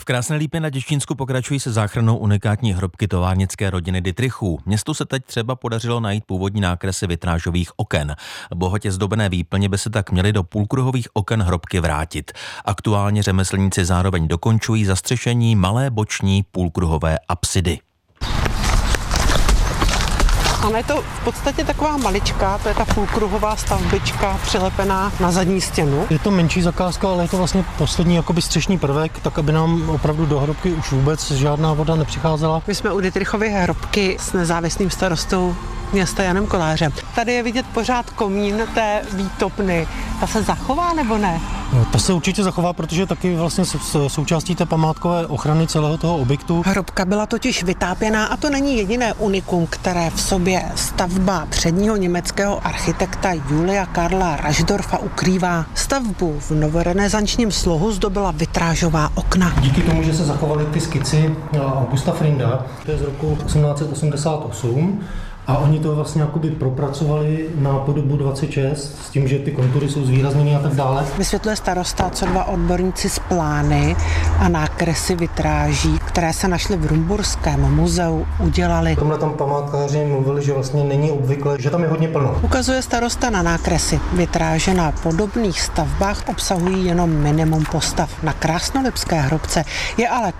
Krásné Lípě na Děčínsku pokračují se záchranou unikátní hrobky továrnické rodiny Dittrichů. Městu se teď třeba podařilo najít původní nákresy vitrážových oken. Bohatě zdobené výplně by se tak měly do půlkruhových oken hrobky vrátit. Aktuálně řemeslníci zároveň dokončují zastřešení malé boční půlkruhové apsidy. Ona je to v podstatě taková maličká, to je ta půlkruhová stavbička přilepená na zadní stěnu. Je to menší zakázka, ale je to vlastně poslední jakoby střešní prvek, tak aby nám opravdu do hrobky už vůbec žádná voda nepřicházela. My jsme u Dittrichovy hrobky s nezávislým starostou města Janem Kolářem. Tady je vidět pořád komín té výtopny. Ta se zachová nebo ne? Ta se určitě zachová, protože taky vlastně součástí té památkové ochrany celého toho objektu. Hrobka byla totiž vytápěná a to není jediné unikum, které v sobě stavba předního německého architekta Julia Karla Raschdorfa ukrývá. Stavbu v novorenesančním slohu zdobila vitrážová okna. Díky tomu, že se zachovaly ty skici Augusta Frinda, to je z roku 1888, a oni to vlastně jakoby propracovali na podobu 26 s tím, že ty kontury jsou zvýrazněny a tak dále. Vysvětluje starosta, co dva odborníci z plány a nákresy vitráží, které se našly v Rumburském muzeu, udělali. V tomhle tam památkáři mluvili, že vlastně není obvyklé, že tam je hodně plno. Ukazuje starosta na nákresy. Vitráže na podobných stavbách obsahují jenom minimum postav. Na krásnolipské hrobce je ale